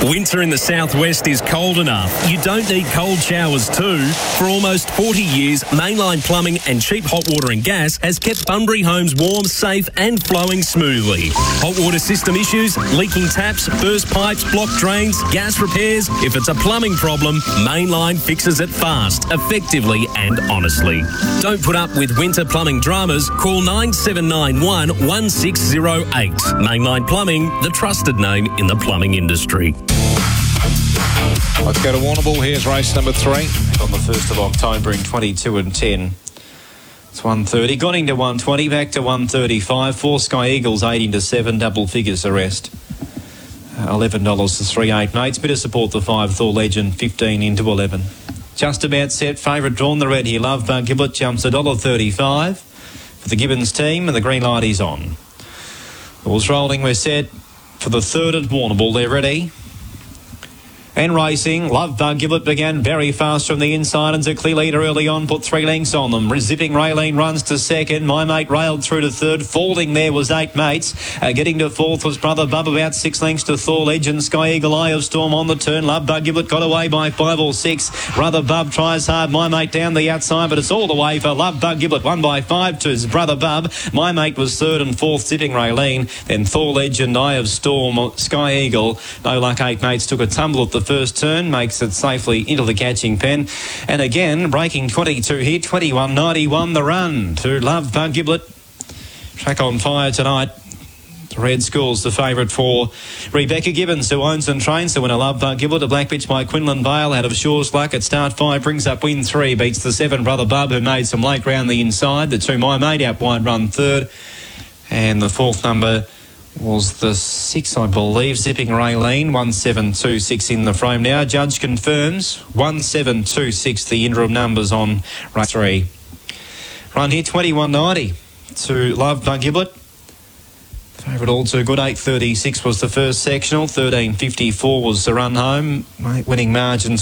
Winter in the southwest is cold enough. You don't need cold showers too. For almost 40 years, Mainline Plumbing and Cheap Hot Water and Gas has kept Bunbury homes warm, safe and flowing smoothly. Hot water system issues, leaking taps, burst pipes, blocked drains, gas repairs. If it's a plumbing problem, Mainline fixes it fast, effectively and honestly. Don't put up with winter plumbing dramas. Call 9791 1608. Mainline Plumbing, the trusted name in the plumbing industry. Let's go to Warrnambool. Here's race number 3. On the 1st of October in 22 and 10. It's 130. Gone to 120, back to 135. 4 Sky Eagles, 18 to 7. Double figures the rest. $11 to 3.8 mates. Bit of support the 5 Thor Legend, 15 into 11. Just about set. Favourite drawn the red here. Love Bug Giblet jumps $1.35 for the Gibbons team, and the green light is on. Ball's rolling. We're set for the 3rd at Warrnambool. They're ready. And racing, Love Bug Giblet began very fast from the inside, and a clear leader early on, put 3 lengths on them. Zipping Raylene runs to 2nd. My Mate railed through to 3rd. Folding there was 8 mates. Getting to 4th was Brother Bub, about 6 lengths to Thor Legend. Sky Eagle, Eye of Storm on the turn. Love Bug Giblet got away by 5 or 6. Brother Bub tries hard. My Mate down the outside, but it's all the way for Love Bug Giblet. 1 by 5 to his Brother Bub. My Mate was 3rd and 4th, Zipping Raylene. Then Thor Legend, Eye of Storm, Sky Eagle. No Luck 8 mates took a tumble at the first turn. Makes it safely into the catching pen. And again, breaking 22 here, 21.91 the run to Love Bug Giblet. Track on fire tonight. Red School's the favourite for Rebecca Gibbons, who owns and trains the winner. Love Bug Giblet, a black bitch by Quinlan Vale out of Shaw's Luck at start 5, brings up win 3, beats the 7 Brother Bub, who made some late round the inside. The 2 My Mate out wide run 3rd, and the 4th number was the 6, I believe, Zipping Raylene. 1726 in the frame now. Judge confirms 1726, the interim numbers on race 3. Run here 21.90 to Love Bug Giblet. Favourite all too good. 8.36 was the first sectional. 13.54 was the run home. Winning margins